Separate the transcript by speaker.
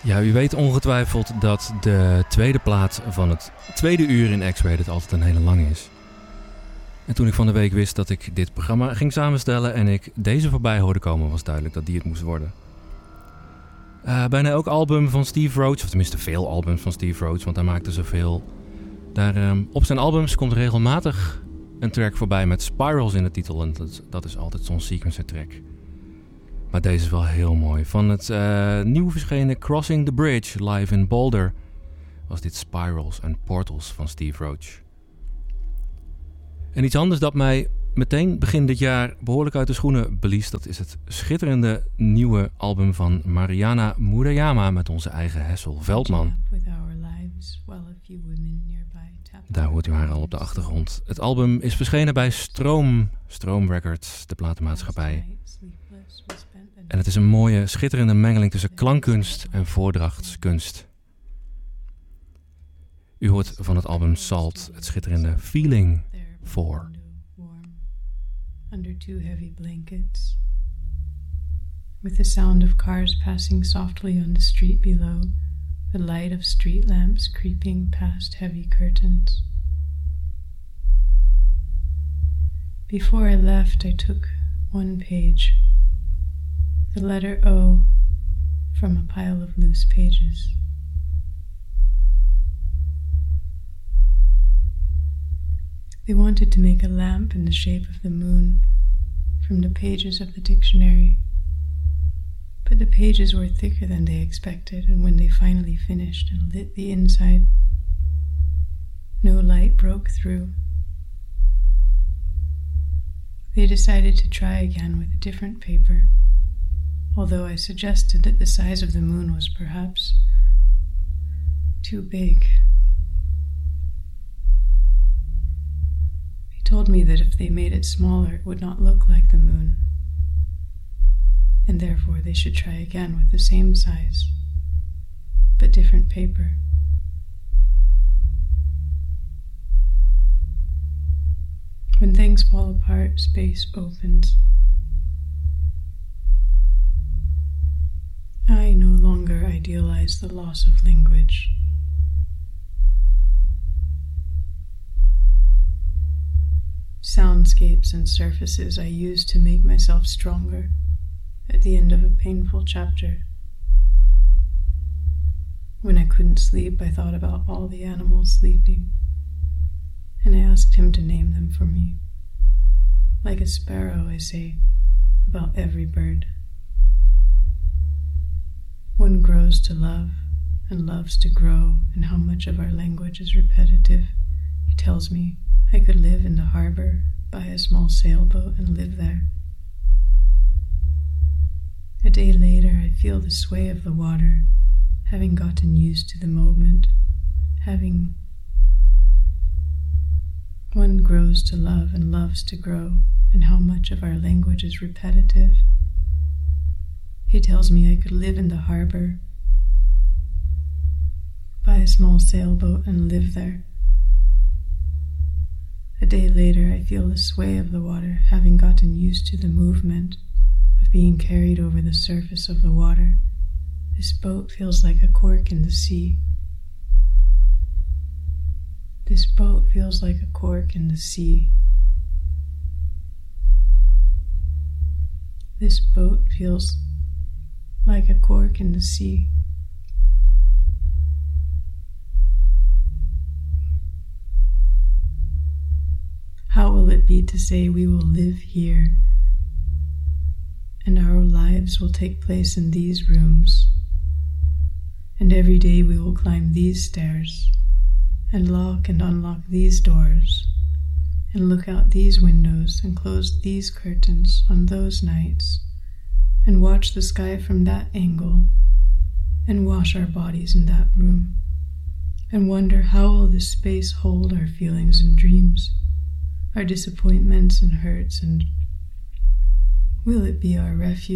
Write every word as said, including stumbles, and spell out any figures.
Speaker 1: Ja, u weet ongetwijfeld dat de tweede plaat van het tweede uur in X-Rated altijd een hele lange is. En toen ik van de week wist dat ik dit programma ging samenstellen en ik deze voorbij hoorde komen, was duidelijk dat die het moest worden. Uh, bijna elk album van Steve Roach, of tenminste veel albums van Steve Roach, want hij maakte zoveel. Daar, um, op zijn albums komt regelmatig een track voorbij met Spirals in de titel en dat is, dat is altijd zo'n sequencer track. Maar deze is wel heel mooi. Van het uh, nieuw verschenen Crossing the Bridge live in Boulder was dit Spirals en Portals van Steve Roach. En iets anders dat mij meteen begin dit jaar behoorlijk uit de schoenen blies, dat is het schitterende nieuwe album van Mariana Murayama met onze eigen Hessel Veldman. Daar hoort u haar al op de achtergrond. Het album is verschenen bij Stroom, Stroom Records, de platenmaatschappij. En het is een mooie, schitterende mengeling tussen klankkunst en voordrachtskunst. U hoort van het album Salt het schitterende Feeling for.
Speaker 2: Under two heavy blankets, with the sound of cars passing softly on the street below, the light of street lamps creeping past heavy curtains. Before I left, I took one page, the letter O, from a pile of loose pages. They wanted to make a lamp in the shape of the moon from the pages of the dictionary, but the pages were thicker than they expected, and when they finally finished and lit the inside, no light broke through. They decided to try again with a different paper, although I suggested that the size of the moon was perhaps too big. Told me that if they made it smaller, it would not look like the moon, and therefore they should try again with the same size, but different paper. When things fall apart, space opens. I no longer idealize the loss of language. Soundscapes and surfaces I used to make myself stronger at the end of a painful chapter. When I couldn't sleep, I thought about all the animals sleeping, and I asked him to name them for me. Like a sparrow, I say, about every bird. One grows to love and loves to grow, and how much of our language is repetitive. He tells me I could live in the harbor, buy a small sailboat, and live there. A day later, I feel the sway of the water, having gotten used to the moment, having... One grows to love and loves to grow, and how much of our language is repetitive. He tells me I could live in the harbor, buy a small sailboat, and live there. A day later, I feel the sway of the water, having gotten used to the movement of being carried over the surface of the water. This boat feels like a cork in the sea. This boat feels like a cork in the sea. This boat feels like a cork in the sea. How will it be to say we will live here, and our lives will take place in these rooms, and every day we will climb these stairs, and lock and unlock these doors, and look out these windows and close these curtains on those nights, and watch the sky from that angle, and wash our bodies in that room, and wonder how will this space hold our feelings and dreams, our disappointments and hurts, and will it be our refuge?